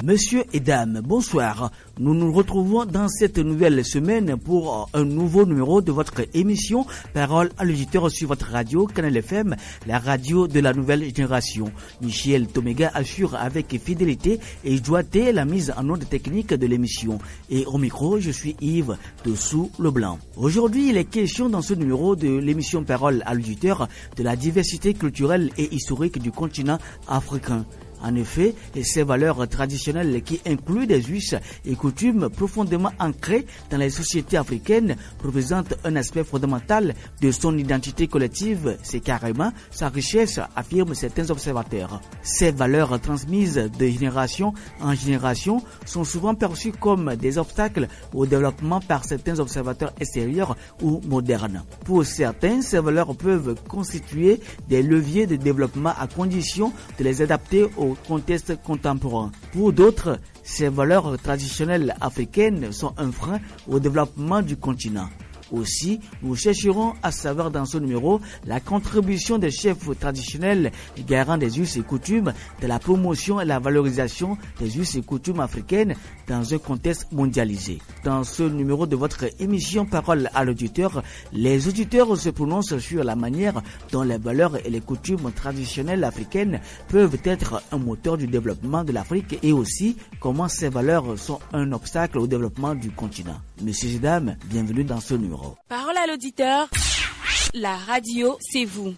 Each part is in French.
Messieurs et dames, bonsoir. Nous nous retrouvons dans cette nouvelle semaine pour un nouveau numéro de votre émission Parole à l'auditeur sur votre radio Canal FM, la radio de la nouvelle génération. Michel Toméga assure avec fidélité et joieté la mise en onde technique de l'émission. Et au micro, je suis Yves Dessous Leblanc. Aujourd'hui, il est question dans ce numéro de l'émission Parole à l'auditeur de la diversité culturelle et historique du continent africain. En effet, ces valeurs traditionnelles qui incluent des us et coutumes profondément ancrées dans les sociétés africaines représentent un aspect fondamental de son identité collective. C'est carrément sa richesse, affirment certains observateurs. Ces valeurs transmises de génération en génération sont souvent perçues comme des obstacles au développement par certains observateurs extérieurs ou modernes. Pour certains, ces valeurs peuvent constituer des leviers de développement à condition de les adapter au contexte contemporain. Pour d'autres, ces valeurs traditionnelles africaines sont un frein au développement du continent. Aussi, nous chercherons à savoir dans ce numéro la contribution des chefs traditionnels garants des us et coutumes de la promotion et la valorisation des us et coutumes africaines dans un contexte mondialisé. Dans ce numéro de votre émission Parole à l'auditeur, les auditeurs se prononcent sur la manière dont les valeurs et les coutumes traditionnelles africaines peuvent être un moteur du développement de l'Afrique et aussi comment ces valeurs sont un obstacle au développement du continent. Messieurs et dames, bienvenue dans ce numéro. Parole à l'auditeur, la radio, c'est vous.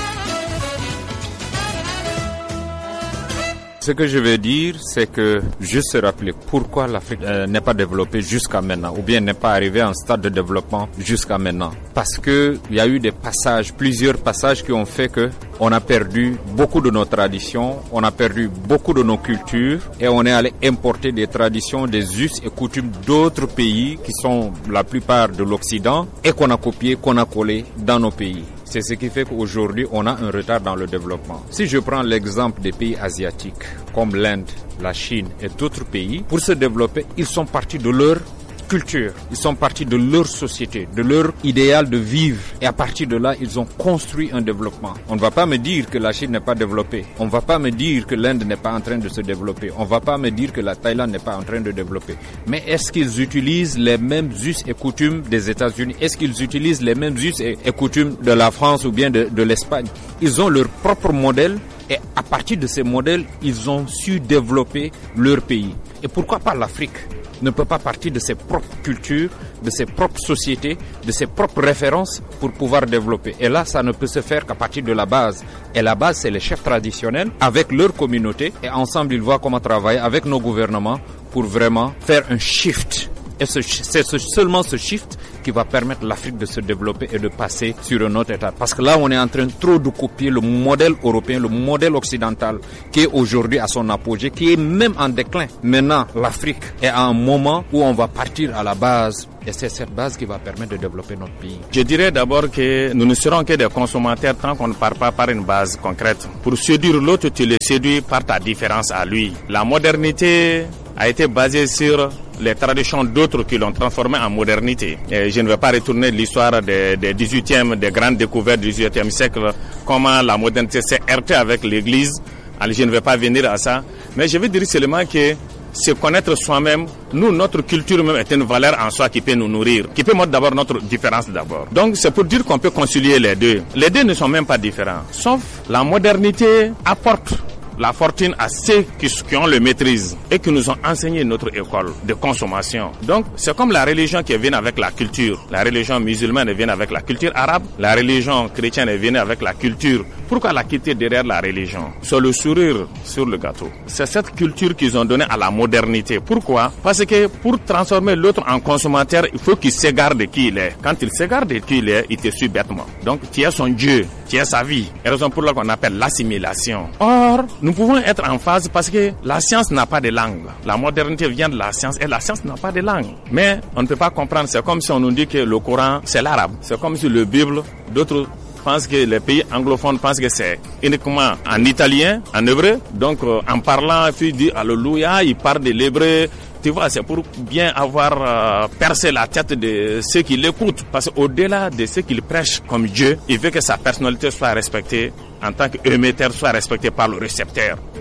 Ce que je veux dire, c'est que juste se rappeler pourquoi l'Afrique n'est pas développée jusqu'à maintenant, ou bien n'est pas arrivée à un stade de développement jusqu'à maintenant. Parce que il y a eu des passages, plusieurs passages qui ont fait que on a perdu beaucoup de nos traditions, on a perdu beaucoup de nos cultures et on est allé importer des traditions, des us et coutumes d'autres pays qui sont la plupart de l'Occident et qu'on a copié, qu'on a collé dans nos pays. C'est ce qui fait qu'aujourd'hui, on a un retard dans le développement. Si je prends l'exemple des pays asiatiques, comme l'Inde, la Chine et d'autres pays, pour se développer, ils sont partis de leur culture, ils sont partis de leur société, de leur idéal de vivre. Et à partir de là, ils ont construit un développement. On ne va pas me dire que la Chine n'est pas développée. On ne va pas me dire que l'Inde n'est pas en train de se développer. On ne va pas me dire que la Thaïlande n'est pas en train de développer. Mais est-ce qu'ils utilisent les mêmes us et coutumes des États-Unis? Est-ce qu'ils utilisent les mêmes us et coutumes de la France ou bien de l'Espagne? Ils ont leur propre modèle et à partir de ces modèles, ils ont su développer leur pays. Et pourquoi pas l'Afrique ne peut pas partir de ses propres cultures, de ses propres sociétés, de ses propres références pour pouvoir développer. Et là, ça ne peut se faire qu'à partir de la base. Et la base, c'est les chefs traditionnels avec leur communauté. Et ensemble, ils voient comment travailler avec nos gouvernements pour vraiment faire un shift. Et c'est seulement ce shift qui va permettre l'Afrique de se développer et de passer sur un autre état. Parce que là, on est en train trop de copier le modèle européen, le modèle occidental, qui est aujourd'hui à son apogée, qui est même en déclin. Maintenant, l'Afrique est à un moment où on va partir à la base. Et c'est cette base qui va permettre de développer notre pays. Je dirais d'abord que nous ne serons que des consommateurs tant qu'on ne part pas par une base concrète. Pour séduire l'autre, tu le séduis par ta différence à lui. La modernité a été basée sur les traditions d'autres qui l'ont transformé en modernité. Et je ne vais pas retourner l'histoire des 18e, des grandes découvertes du 18e siècle, comment la modernité s'est heurtée avec l'Église. Alors je ne vais pas venir à ça, mais je veux dire seulement que se connaître soi-même, nous, notre culture même est une valeur en soi qui peut nous nourrir, qui peut montrer d'abord notre différence d'abord. Donc c'est pour dire qu'on peut concilier les deux. Les deux ne sont même pas différents, sauf la modernité apporte la fortune à ceux qui ont le maîtrise et qui nous ont enseigné notre école de consommation. Donc, c'est comme la religion qui vient avec la culture. La religion musulmane vient avec la culture arabe. La religion chrétienne vient avec la culture. Pourquoi la quitter derrière la religion? C'est le sourire sur le gâteau. C'est cette culture qu'ils ont donnée à la modernité. Pourquoi? Parce que pour transformer l'autre en consommateur, il faut qu'il s'égare de qui il est. Quand il s'égare de qui il est, il te suit bêtement. Donc, tu es son Dieu, tu es sa vie. Et raison pour laquelle on appelle l'assimilation. Or, nous pouvons être en phase parce que la science n'a pas de langue. La modernité vient de la science et la science n'a pas de langue. Mais on ne peut pas comprendre. C'est comme si on nous dit que le Coran, c'est l'arabe. C'est comme si le Bible, d'autres pensent que les pays anglophones pensent que c'est uniquement en italien, en hébreu. Donc, en parlant, puis dit Alléluia, il parle de l'hébreu. Tu vois, c'est pour bien avoir percé la tête de ceux qui l'écoutent. Parce qu'au-delà de ce qu'il prêche comme Dieu, il veut que sa personnalité soit respectée en tant qu'émetteur, soit respectée par le récepteur.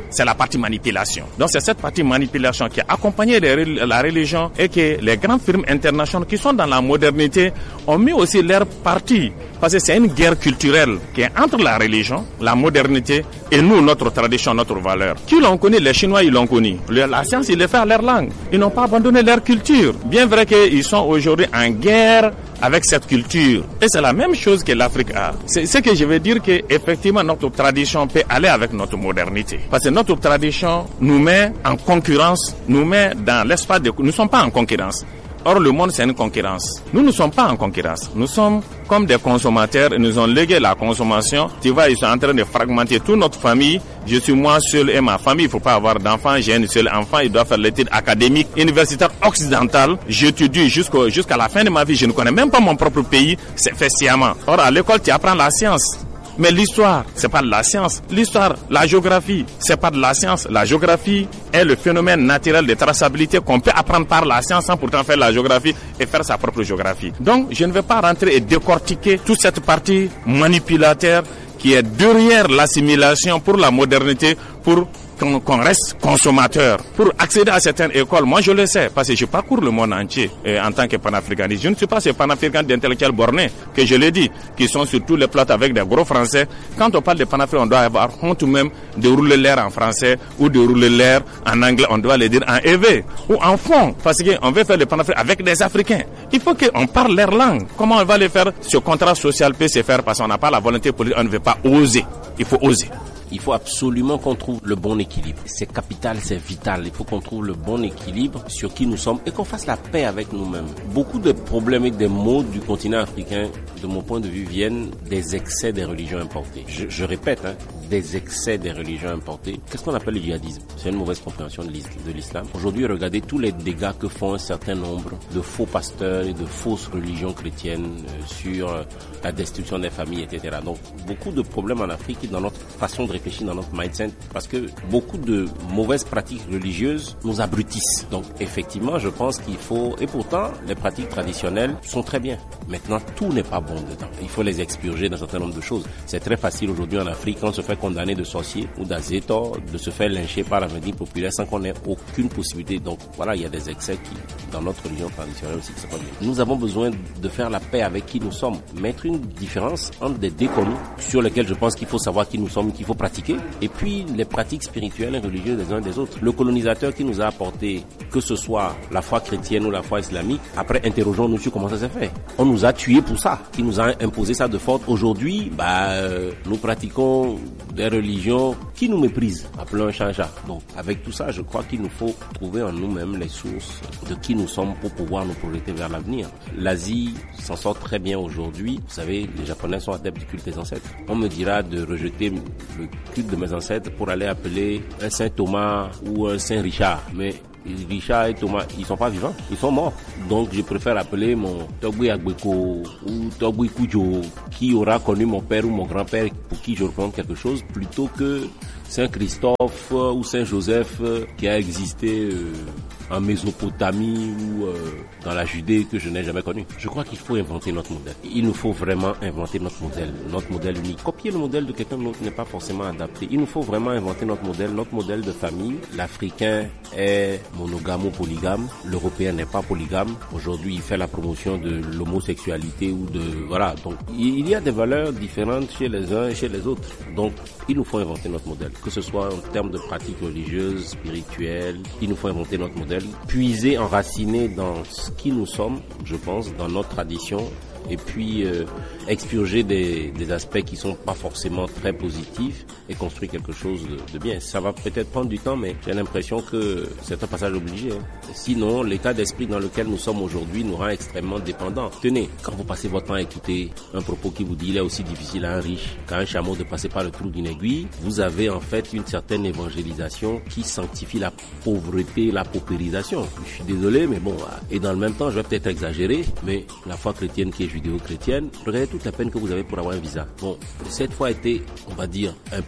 c'est la partie manipulation. Donc c'est cette partie manipulation qui a accompagné la religion et que les grandes firmes internationales qui sont dans la modernité ont mis aussi leur partie. Parce que c'est une guerre culturelle qui est entre la religion, la modernité et nous, notre tradition, notre valeur. Qui l'ont connu? Les Chinois, ils l'ont connu. La science, ils le font à leur langue. Ils n'ont pas abandonné leur culture. Bien vrai qu'ils sont aujourd'hui en guerre avec cette culture. Et c'est la même chose que l'Afrique a. C'est ce que je veux dire, que effectivement notre tradition peut aller avec notre modernité. Parce que notre tradition nous met en concurrence, nous met dans l'espace de... Nous ne sommes pas en concurrence. Or, le monde, c'est une concurrence. Nous ne sommes pas en concurrence. Nous sommes comme des consommateurs et nous ont légué la consommation. Tu vois, ils sont en train de fragmenter toute notre famille. Je suis moi seul et ma famille. Il ne faut pas avoir d'enfants. J'ai un seul enfant. Il doit faire l'étude académique, universitaire, occidentale. J'étudie jusqu'à la fin de ma vie. Je ne connais même pas mon propre pays. C'est fait sciemment. Or, à l'école, tu apprends la science. Mais l'histoire, c'est pas de la science. L'histoire, la géographie, c'est pas de la science. La géographie est le phénomène naturel de traçabilité qu'on peut apprendre par la science sans pourtant faire la géographie et faire sa propre géographie. Donc, je ne vais pas rentrer et décortiquer toute cette partie manipulateur qui est derrière l'assimilation pour la modernité, pour qu'on reste consommateur. Pour accéder à certaines écoles, moi je le sais, parce que je parcours le monde entier en tant que panafricaniste. Je ne suis pas ce panafricain d'intellectuels bornés, que je l'ai dit, qui sont sur tous les plateaux avec des gros français. Quand on parle de panafricain, on doit avoir honte même de rouler l'air en français ou de rouler l'air en anglais, on doit le dire en EV ou en fond, parce qu'on veut faire le panafricain avec des Africains. Il faut qu'on parle leur langue. Comment on va le faire? Ce contrat social peut se faire parce qu'on n'a pas la volonté politique, on ne veut pas oser. Il faut oser. Il faut absolument qu'on trouve le bon équilibre. C'est capital, c'est vital. Il faut qu'on trouve le bon équilibre sur qui nous sommes et qu'on fasse la paix avec nous-mêmes. Beaucoup de problèmes et des maux du continent africain, de mon point de vue, viennent des excès des religions importées. Je répète, des excès des religions importées. Qu'est-ce qu'on appelle le djihadisme? C'est une mauvaise compréhension de l'islam. Aujourd'hui, regardez tous les dégâts que font un certain nombre de faux pasteurs et de fausses religions chrétiennes sur la destruction des familles, etc. Donc, beaucoup de problèmes en Afrique dans notre façon de réfléchir, dans notre mindset, parce que beaucoup de mauvaises pratiques religieuses nous abrutissent. Donc, effectivement, je pense qu'il faut... Et pourtant, les pratiques traditionnelles sont très bien. Maintenant, tout n'est pas bon dedans. Il faut les expurger d'un certain nombre de choses. C'est très facile aujourd'hui en Afrique, quand on se fait condamner de sorcier ou d'azétor, de se faire lyncher par la médecine populaire sans qu'on ait aucune possibilité. Donc, voilà, il y a des excès qui, dans notre religion traditionnelle aussi, c'est pas bien. Nous avons besoin de faire la paix avec qui nous sommes. Mettre une différence entre des déconnus sur lesquels je pense qu'il faut savoir qui nous sommes, qu'il faut pratiquer, et puis les pratiques spirituelles et religieuses des uns des autres. Le colonisateur qui nous a apporté, que ce soit la foi chrétienne ou la foi islamique, après interrogeons-nous sur comment ça s'est fait. On nous a tués pour ça, qui nous a imposé ça de force. Aujourd'hui, nous pratiquons des religions qui nous méprisent, appelons un chat. Donc, avec tout ça, je crois qu'il nous faut trouver en nous-mêmes les sources de qui nous sommes pour pouvoir nous projeter vers l'avenir. L'Asie s'en sort très bien aujourd'hui. Vous savez, les Japonais sont adeptes du culte des ancêtres. On me dira de rejeter le culte de mes ancêtres pour aller appeler un Saint Thomas ou un Saint Richard. Mais Richard et Thomas, ils sont pas vivants, ils sont morts. Donc je préfère appeler mon Togui Agbeko ou Togui Kujo, qui aura connu mon père ou mon grand-père, pour qui je représente quelque chose, plutôt que Saint Christophe ou Saint Joseph qui a existé en Mésopotamie ou dans la Judée que je n'ai jamais connu. Je crois qu'il faut inventer notre modèle. Il nous faut vraiment inventer notre modèle unique. Copier le modèle de quelqu'un d'autre n'est pas forcément adapté. Il nous faut vraiment inventer notre modèle de famille. L'Africain est monogame ou polygame. L'Européen n'est pas polygame. Aujourd'hui, il fait la promotion de l'homosexualité ou de... Voilà. Donc, il y a des valeurs différentes chez les uns et chez les autres. Donc, il nous faut inventer notre modèle. Que ce soit en termes de pratiques religieuses, spirituelles, il nous faut inventer notre modèle. Puiser, enraciner dans ce qui nous sommes, je pense, dans notre tradition, et puis expurger des aspects qui sont pas forcément très positifs et construire quelque chose de bien. Ça va peut-être prendre du temps, mais j'ai l'impression que c'est un passage obligé. Sinon, l'état d'esprit dans lequel nous sommes aujourd'hui nous rend extrêmement dépendants. Tenez, quand vous passez votre temps à écouter un propos qui vous dit il est aussi difficile à un riche qu'à un chameau de passer par le trou d'une aiguille, vous avez en fait une certaine évangélisation qui sanctifie la pauvreté, la paupérisation. Je suis désolé, mais bon, et dans le même temps, je vais peut-être exagérer, mais la foi chrétienne qui est judéo-chrétienne, regardez toute la peine que vous avez pour avoir un visa. Bon, cette foi a été, on va dire, importante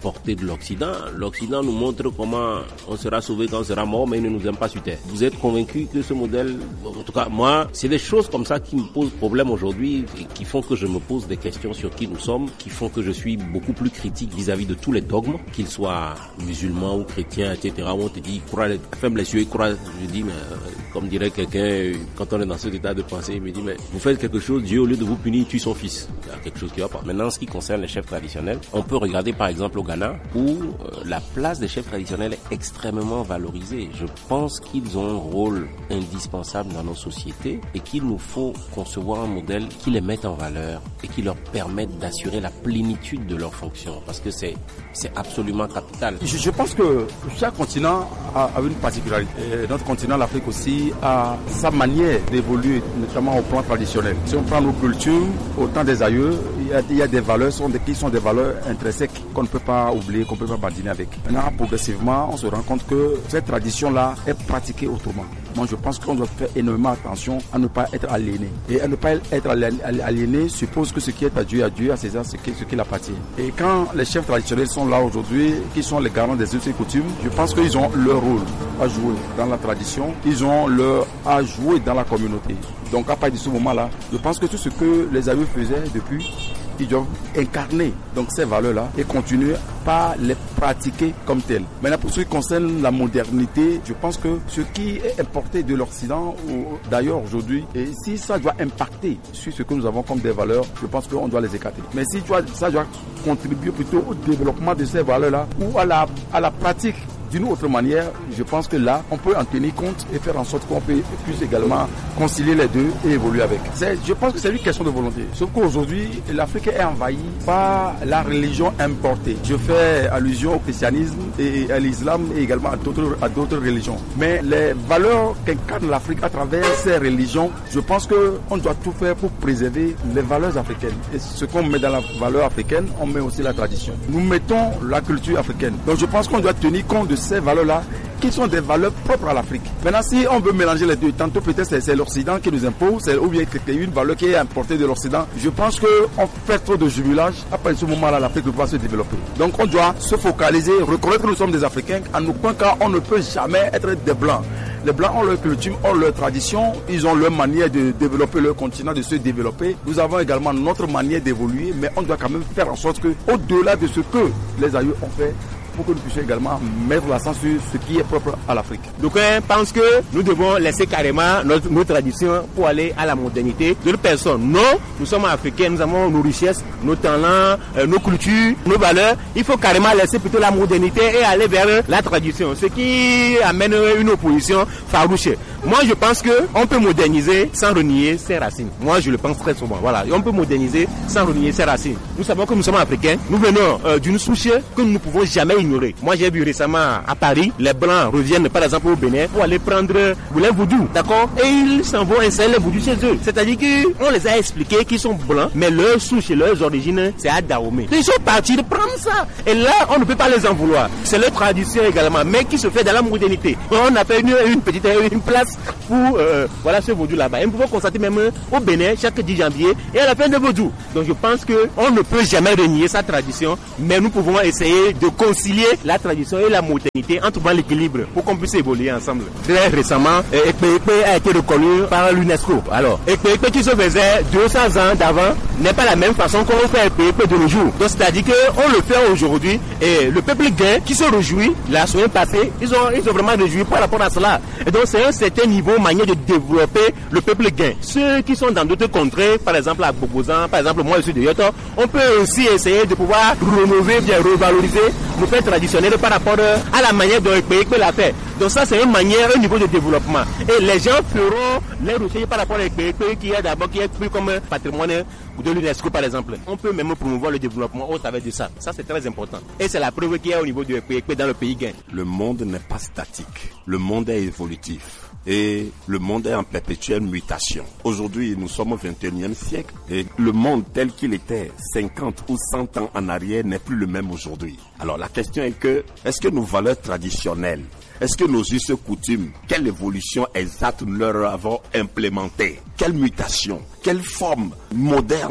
portée de l'Occident. L'Occident nous montre comment on sera sauvé quand on sera mort, mais il ne nous aime pas sur terre. Vous êtes convaincus que ce modèle, en tout cas moi, c'est des choses comme ça qui me posent problème aujourd'hui et qui font que je me pose des questions sur qui nous sommes, qui font que je suis beaucoup plus critique vis-à-vis de tous les dogmes, qu'ils soient musulmans ou chrétiens, etc. Où on te dit, ferme les yeux et crois. Je dis, mais comme dirait quelqu'un, quand on est dans cet état de pensée, il me dit, mais vous faites quelque chose, Dieu au lieu de vous punir, tue son fils. Il y a quelque chose qui va pas. Maintenant, en ce qui concerne les chefs traditionnels, on peut regarder par exemple au Ghana où la place des chefs traditionnels est extrêmement valorisée. Je pense qu'ils ont un rôle indispensable dans nos sociétés et qu'il nous faut concevoir un modèle qui les mette en valeur et qui leur permette d'assurer la plénitude de leurs fonctions parce que c'est absolument capital. Je pense que chaque continent a une particularité. Et notre continent, l'Afrique aussi, a sa manière d'évoluer, notamment au plan traditionnel. Si on prend nos cultures, au temps des aïeux, il y a des valeurs qui sont des valeurs intrinsèques qu'on ne peut pas oublier, qu'on ne peut pas badiner avec. Maintenant, progressivement, on se rend compte que cette tradition-là est pratiquée autrement. Moi, je pense qu'on doit faire énormément attention à ne pas être aliéné. Et à ne pas être aliéné suppose que ce qui est à Dieu, à César, ce qui appartient. Et quand les chefs traditionnels sont là aujourd'hui, qui sont les garants des us et coutumes, je pense qu'ils ont leur rôle à jouer dans la tradition, ils ont leur à jouer dans la communauté. Donc à partir de ce moment-là, je pense que tout ce que les aïeux faisaient depuis, ils doivent incarner donc ces valeurs-là et continuer par les pratiquer comme telles. Maintenant, pour ce qui concerne la modernité, je pense que ce qui est importé de l'Occident, ou d'ailleurs aujourd'hui, et si ça doit impacter sur ce que nous avons comme des valeurs, je pense qu'on doit les écarter. Mais si ça doit contribuer plutôt au développement de ces valeurs-là ou à la pratique d'une autre manière, je pense que là, on peut en tenir compte et faire en sorte qu'on puisse également concilier les deux et évoluer avec. Je pense que c'est une question de volonté. Sauf qu'aujourd'hui, l'Afrique est envahie par la religion importée. Je fais allusion au christianisme et à l'islam et également à d'autres religions. Mais les valeurs qu'incarne l'Afrique à travers ces religions, je pense qu'on doit tout faire pour préserver les valeurs africaines. Et ce qu'on met dans la valeur africaine, on met aussi la tradition. Nous mettons la culture africaine. Donc je pense qu'on doit tenir compte de ces valeurs-là qui sont des valeurs propres à l'Afrique. Maintenant, si on veut mélanger les deux, tantôt peut-être c'est l'Occident qui nous impose, ou bien qu'il y a une valeur qui est importée de l'Occident, je pense qu'on fait trop de jubilage. Après ce moment-là, l'Afrique ne peut pas se développer. Donc on doit se focaliser, reconnaître que nous sommes des Africains. En aucun cas, on ne peut jamais être des Blancs. Les Blancs ont leur culture, ont leur tradition, ils ont leur manière de développer leur continent, de se développer. Nous avons également notre manière d'évoluer, mais on doit quand même faire en sorte que, au-delà de ce que les aïeux ont fait, pour que nous puissions également mettre l'accent sur ce qui est propre à l'Afrique. Donc on pense que nous devons laisser carrément nos traditions pour aller à la modernité de personne. Non, nous sommes africains, nous avons nos richesses, nos talents, nos cultures, nos valeurs. Il faut carrément laisser plutôt la modernité et aller vers la tradition, ce qui amène une opposition farouche. Moi, je pense qu'on peut moderniser sans renier ses racines. Moi, je le pense très souvent. Voilà, et on peut moderniser sans renier ses racines. Nous savons que nous sommes africains. Nous venons d'une souche que nous ne pouvons jamais ignorer. Moi, j'ai vu récemment à Paris, les Blancs reviennent par exemple au Bénin pour aller prendre les vaudous, d'accord? Et ils s'en vont installer les vaudous chez eux. C'est-à-dire qu'on les a expliqués qu'ils sont blancs, mais leur souche et leurs origines, c'est à Dahomey. Ils sont partis de prendre ça. Et là, on ne peut pas les en vouloir. C'est leur tradition également, mais qui se fait dans la modernité. On a fait une place pour voilà ce vaudou là-bas. Et nous pouvons constater même au Bénin chaque 10 janvier et à la fin de vaudou. Donc je pense qu'on ne peut jamais renier sa tradition, mais nous pouvons essayer de concilier la tradition et la modernité en trouvant l'équilibre pour qu'on puisse évoluer ensemble. Très récemment, Ekpe a été reconnu par l'UNESCO. Alors, Ekpe qui se faisait 200 ans d'avant n'est pas la même façon qu'on fait Ekpe de nos jours. Donc c'est-à-dire qu'on le fait aujourd'hui et le peuple gain qui se réjouit, la semaine passée, ils ont vraiment réjoui par rapport à cela. Et donc c'est un certain niveau, manière de développer le peuple gain. Ceux qui sont dans d'autres contrées, par exemple à Bobozan, par exemple moi je suis de Yoto, on peut aussi essayer de pouvoir rénover, bien revaloriser nos faits traditionnels par rapport à la manière dont Ekpe l'a fait. Donc ça c'est une manière, un niveau de développement. Et les gens feront les recherches par rapport à Ekpe qui est d'abord qui est plus comme un patrimoine de l'UNESCO par exemple. On peut même promouvoir le développement au travers de ça. Ça c'est très important. Et c'est la preuve qu'il y a au niveau de Ekpe dans le pays gain. Le monde n'est pas statique. Le monde est évolutif. Et le monde est en perpétuelle mutation. Aujourd'hui, nous sommes au 21e siècle et le monde tel qu'il était 50 ou 100 ans en arrière n'est plus le même aujourd'hui. Alors la question est que, est-ce que nos valeurs traditionnelles, est-ce que nos us et coutumes, quelle évolution exacte nous leur avons implémentée? Quelle mutation? Quelle forme moderne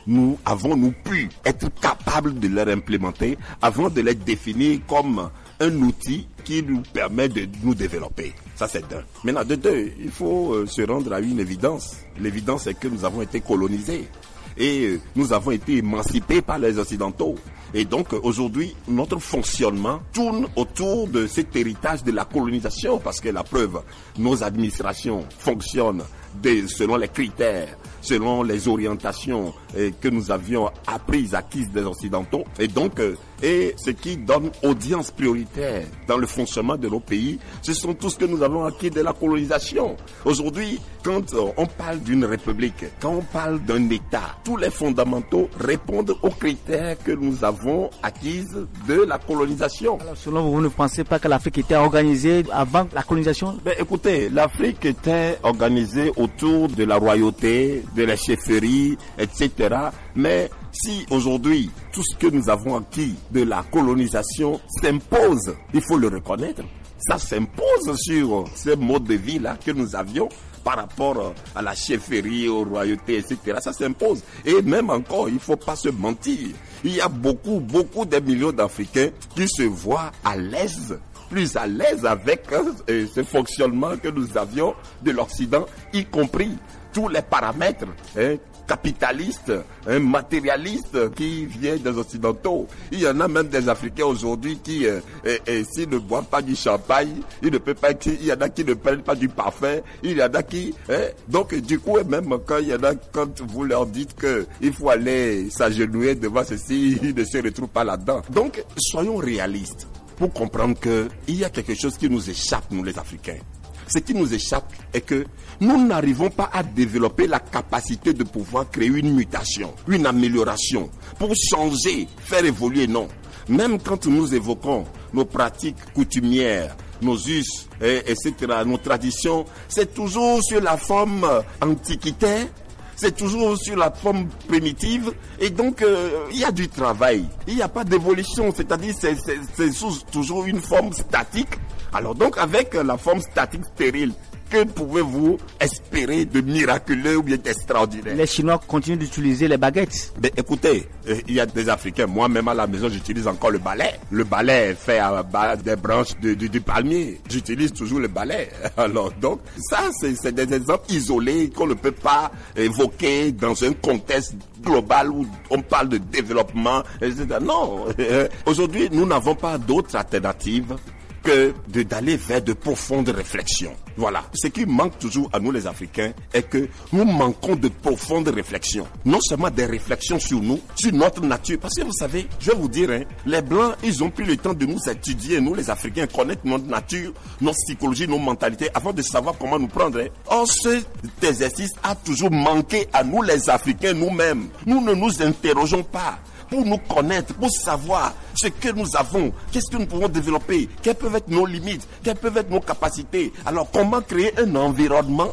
nous avons-nous pu être capables de les implémenter avant de les définir comme un outil qui nous permet de nous développer. Ça, c'est d'un. Maintenant, de deux, il faut se rendre à une évidence. L'évidence, c'est que nous avons été colonisés et nous avons été émancipés par les Occidentaux. Et donc, aujourd'hui, notre fonctionnement tourne autour de cet héritage de la colonisation, parce que la preuve, nos administrations fonctionnent selon les critères, selon les orientations que nous avions acquises des Occidentaux. Et donc, et ce qui donne audience prioritaire dans le fonctionnement de nos pays, ce sont tout ce que nous avons acquis de la colonisation. Aujourd'hui, quand on parle d'une république, quand on parle d'un État, tous les fondamentaux répondent aux critères que nous avons acquis de la colonisation. Alors, selon vous, vous ne pensez pas que l'Afrique était organisée avant la colonisation? Écoutez, l'Afrique était organisée autour de la royauté, de la chefferie, etc. Mais si aujourd'hui, tout ce que nous avons acquis de la colonisation s'impose, il faut le reconnaître, ça s'impose sur ce mode de vie-là que nous avions par rapport à la chefferie, aux royautés, etc. Ça s'impose. Et même encore, il ne faut pas se mentir. Il y a beaucoup de millions d'Africains qui se voient à l'aise, plus à l'aise avec ce fonctionnement que nous avions de l'Occident, y compris tous les paramètres capitalistes, matérialistes qui viennent des Occidentaux. Il y en a même des Africains aujourd'hui qui, s'ils ne boivent pas du champagne, ils ne peuvent pas, il y en a qui ne prennent pas du parfum, il y en a qui, donc du coup, même quand vous leur dites qu'il faut aller s'agenouiller devant ceci, ils ne se retrouvent pas là-dedans. Donc, soyons réalistes pour comprendre qu'il y a quelque chose qui nous échappe, nous les Africains. Ce qui nous échappe est que nous n'arrivons pas à développer la capacité de pouvoir créer une mutation, une amélioration, pour changer, faire évoluer, non. Même quand nous évoquons nos pratiques coutumières, nos us, etc., nos traditions, c'est toujours sur la forme antiquitaire, c'est toujours sur la forme primitive, et donc il y a du travail, il n'y a pas d'évolution, c'est-à-dire c'est toujours une forme statique. Alors donc avec la forme statique stérile, que pouvez-vous espérer de miraculeux ou bien d'extraordinaire? Les Chinois continuent d'utiliser les baguettes. Mais écoutez, il y a des Africains, moi-même à la maison j'utilise encore le balai. Le balai est fait à base des branches du palmier. J'utilise toujours le balai. Alors donc, ça c'est des exemples isolés qu'on ne peut pas évoquer dans un contexte global où on parle de développement, etc. Non, aujourd'hui nous n'avons pas d'autres alternatives que d'aller vers de profondes réflexions. Voilà. Ce qui manque toujours à nous les Africains est que nous manquons de profondes réflexions. Non seulement des réflexions sur nous, sur notre nature. Parce que vous savez, je vais vous dire, les Blancs, ils ont pris le temps de nous étudier, nous les Africains, connaître notre nature, notre psychologie, nos mentalités, avant de savoir comment nous prendre. Or, cet exercice a toujours manqué à nous les Africains nous-mêmes. Nous ne nous interrogeons pas pour nous connaître, pour savoir ce que nous avons, qu'est-ce que nous pouvons développer, quelles peuvent être nos limites, quelles peuvent être nos capacités. Alors comment créer un environnement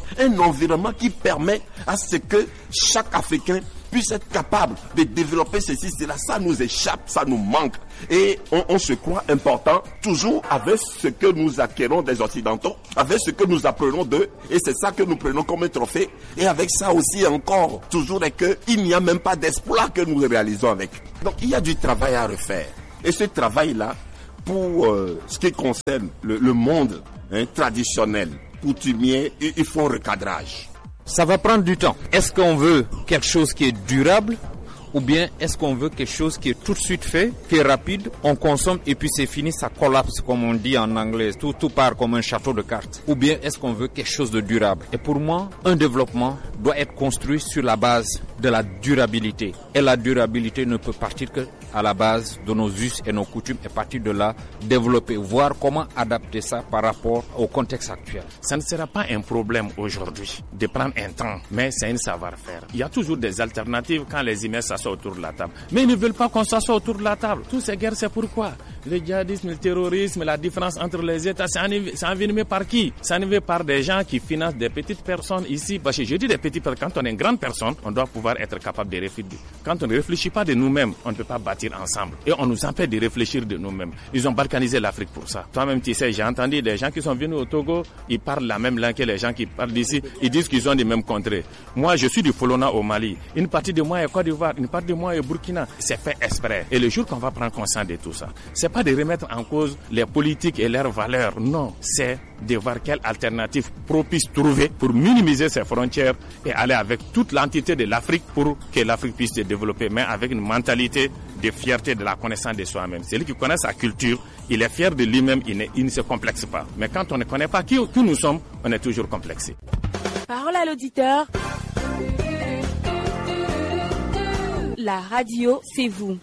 qui permet à ce que chaque Africain puisse être capable de développer ceci, cela. Ça nous échappe, ça nous manque. Et on se croit important, toujours avec ce que nous acquérons des Occidentaux, avec ce que nous apprenons d'eux, et c'est ça que nous prenons comme un trophée. Et avec ça aussi encore, toujours est qu'il n'y a même pas d'espoir que nous réalisons avec. Donc il y a du travail à refaire. Et ce travail-là, pour ce qui concerne le monde traditionnel, coutumier, il faut un recadrage. Ça va prendre du temps. Est-ce qu'on veut quelque chose qui est durable ou bien est-ce qu'on veut quelque chose qui est tout de suite fait, qui est rapide, on consomme et puis c'est fini, ça collapse comme on dit en anglais, tout part comme un château de cartes. Ou bien est-ce qu'on veut quelque chose de durable? Et pour moi, un développement doit être construit sur la base de la durabilité. Et la durabilité ne peut partir que à la base de nos us et nos coutumes et partir de là, développer, voir comment adapter ça par rapport au contexte actuel. Ça ne sera pas un problème aujourd'hui de prendre un temps, mais c'est un savoir-faire. Il y a toujours des alternatives quand les humains s'assoient autour de la table. Mais ils ne veulent pas qu'on s'assoie autour de la table. Toutes ces guerres, c'est pourquoi? Le djihadisme, le terrorisme, la différence entre les États, c'est envenimé par qui? C'est envenimé par des gens qui financent des petites personnes ici. Parce que je dis des petites personnes, quand on est une grande personne, on doit pouvoir être capable de réfléchir. Quand on ne réfléchit pas de nous-mêmes, on ne peut pas bâtir ensemble. Et on nous empêche de réfléchir de nous-mêmes. Ils ont balkanisé l'Afrique pour ça. Toi-même, tu sais, j'ai entendu des gens qui sont venus au Togo, ils parlent la même langue que les gens qui parlent d'ici. Ils disent qu'ils ont des mêmes contrées. Moi, je suis du Folona au Mali. Une partie de moi est Côte d'Ivoire, une partie de moi est Burkina. C'est fait exprès. Et le jour qu'on va prendre conscience de tout ça, c'est pas de remettre en cause les politiques et leurs valeurs. Non, c'est de voir quelle alternative propice trouver pour minimiser ses frontières et aller avec toute l'entité de l'Afrique pour que l'Afrique puisse se développer, mais avec une mentalité de fierté, de la connaissance de soi-même. Celui qui connaît sa culture, il est fier de lui-même, il ne se complexe pas. Mais quand on ne connaît pas qui nous sommes, on est toujours complexé. Parole à l'auditeur. La radio, c'est vous.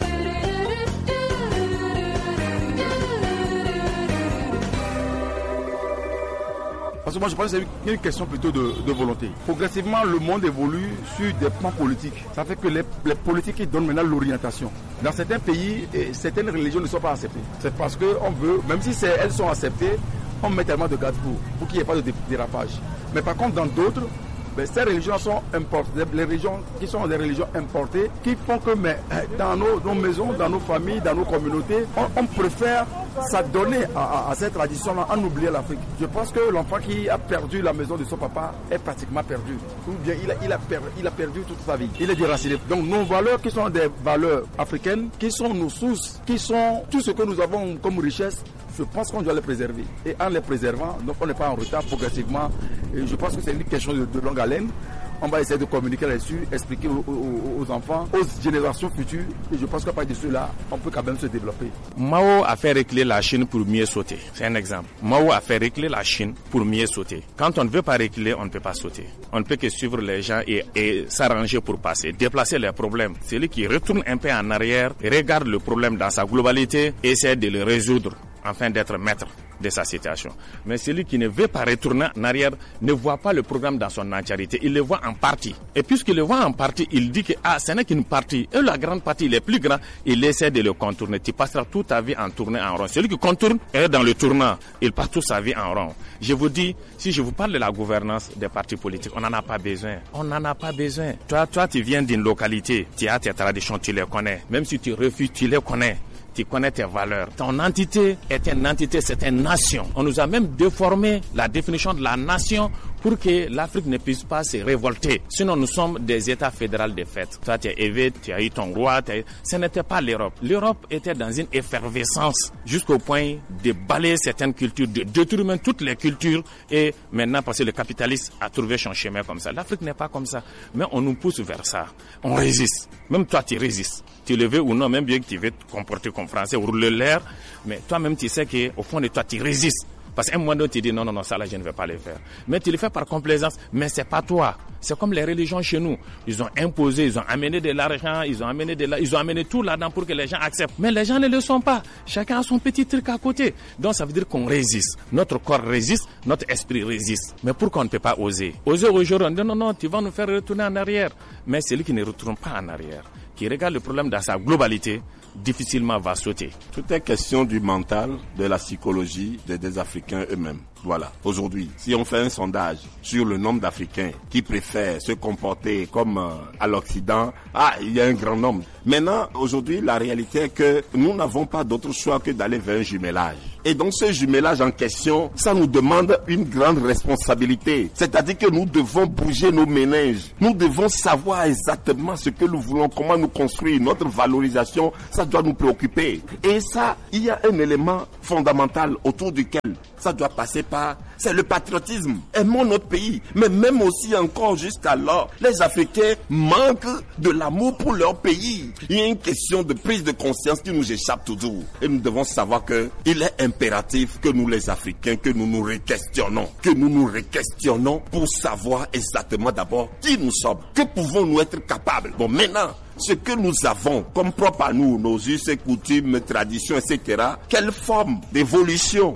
Parce que moi je pense que c'est une question plutôt de volonté. Progressivement, le monde évolue sur des plans politiques. Ça fait que les politiques qui donnent maintenant l'orientation. Dans certains pays, certaines religions ne sont pas acceptées. C'est parce qu'on veut, même si elles sont acceptées, on met tellement de garde-fous pour qu'il n'y ait pas de dérapage. Mais par contre, dans d'autres, ces religions sont importées, les religions qui sont des religions importées, qui font que dans nos maisons, dans nos familles, dans nos communautés, on préfère s'adonner à cette tradition-là, en oubliant l'Afrique. Je pense que l'enfant qui a perdu la maison de son papa est pratiquement perdu. Ou bien il a perdu toute sa vie. Il est déraciné. Donc nos valeurs qui sont des valeurs africaines, qui sont nos sources, qui sont tout ce que nous avons comme richesse, je pense qu'on doit les préserver. Et en les préservant, donc on n'est pas en retard progressivement. Et je pense que c'est une question de longue haleine. On va essayer de communiquer là-dessus, expliquer aux enfants, aux générations futures. Et je pense qu'à partir de cela, on peut quand même se développer. Mao a fait reculer la Chine pour mieux sauter. C'est un exemple. Mao a fait reculer la Chine pour mieux sauter. Quand on ne veut pas reculer, on ne peut pas sauter. On ne peut que suivre les gens et s'arranger pour passer, déplacer les problèmes. Celui qui retourne un peu en arrière, regarde le problème dans sa globalité, essaie de le résoudre afin d'être maître de sa situation. Mais celui qui ne veut pas retourner en arrière ne voit pas le programme dans son entièreté. Il le voit en partie. Et puisqu'il le voit en partie, il dit que ce n'est qu'une partie. Et la grande partie, il est plus grand, il essaie de le contourner. Tu passeras toute ta vie en tournée en rond. Celui qui contourne est dans le tournant. Il passe toute sa vie en rond. Je vous dis, si je vous parle de la gouvernance des partis politiques, on n'en a pas besoin. On n'en a pas besoin. Toi, tu viens d'une localité. Tu as tes traditions, tu les connais. Même si tu refuses, tu les connais. Tu connais tes valeurs. Ton entité est une entité, c'est une nation. On nous a même déformé la définition de la nation pour que l'Afrique ne puisse pas se révolter. Sinon, nous sommes des États fédéraux de fait. Toi, tu es élevé, tu as eu ton roi. Ce n'était pas l'Europe. L'Europe était dans une effervescence jusqu'au point de balayer certaines cultures, de détruire même toutes les cultures. Et maintenant, parce que le capitalisme a trouvé son chemin comme ça. L'Afrique n'est pas comme ça. Mais on nous pousse vers ça. On résiste. Même toi, tu résistes. Tu le veux ou non, même bien que tu veux te comporter comme français ou rouler l'air, mais toi-même tu sais qu'au fond de toi tu résistes. Parce qu'à un moment donné tu dis non, ça là je ne vais pas le faire. Mais tu le fais par complaisance, mais c'est pas toi. C'est comme les religions chez nous. Ils ont imposé, ils ont amené de l'argent, ils ont amené tout là-dedans pour que les gens acceptent. Mais les gens ne le sont pas. Chacun a son petit truc à côté. Donc ça veut dire qu'on résiste. Notre corps résiste, notre esprit résiste. Mais pourquoi on ne peut pas oser? Oser aujourd'hui, on dit non, tu vas nous faire retourner en arrière. Mais celui qui ne retourne pas en arrière, qui regarde le problème dans sa globalité, difficilement va sauter. Tout est question du mental, de la psychologie des Africains eux-mêmes. Voilà. Aujourd'hui, si on fait un sondage sur le nombre d'Africains qui préfèrent se comporter comme à l'Occident, il y a un grand nombre. Maintenant, aujourd'hui, la réalité est que nous n'avons pas d'autre choix que d'aller vers un jumelage. Et donc ce jumelage en question, ça nous demande une grande responsabilité. C'est-à-dire que nous devons bouger nos méninges. Nous devons savoir exactement ce que nous voulons, comment nous construire, notre valorisation, ça doit nous préoccuper. Et ça, il y a un élément fondamental autour duquel ça doit passer par, c'est le patriotisme. Aimons notre pays. Mais même aussi encore jusqu'alors, les Africains manquent de l'amour pour leur pays. Il y a une question de prise de conscience qui nous échappe toujours. Et nous devons savoir que il est impératif que nous les Africains, que nous nous réquestionnons. Que nous nous réquestionnons pour savoir exactement d'abord qui nous sommes. Que pouvons-nous être capables? Bon, maintenant, ce que nous avons comme propre à nous, nos us et coutumes, traditions, etc., quelle forme d'évolution,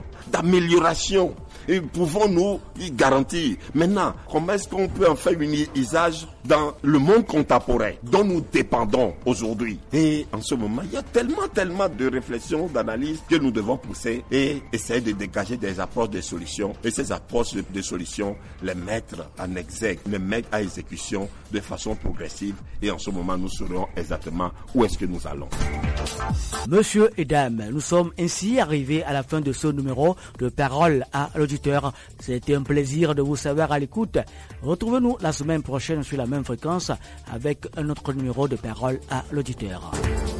d'amélioration pouvons-nous y garantir? Maintenant, comment est-ce qu'on peut en faire un usage dans le monde contemporain dont nous dépendons aujourd'hui. Et en ce moment, il y a tellement de réflexions, d'analyses que nous devons pousser et essayer de dégager des approches de solutions. Et ces approches de solutions, les mettre en exergue, les mettre à exécution de façon progressive. Et en ce moment, nous saurons exactement où est-ce que nous allons. Monsieur et dames, nous sommes ainsi arrivés à la fin de ce numéro de Parole à l'auditeur. C'était un plaisir de vous savoir à l'écoute. Retrouvez-nous la semaine prochaine sur la même fréquence avec un autre numéro de Parole à l'auditeur.